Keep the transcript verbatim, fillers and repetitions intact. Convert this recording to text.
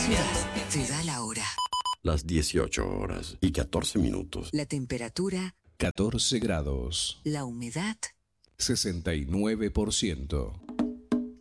te da la hora. Las dieciocho horas y catorce minutos. La temperatura, catorce grados. la humedad, sesenta y nueve por ciento.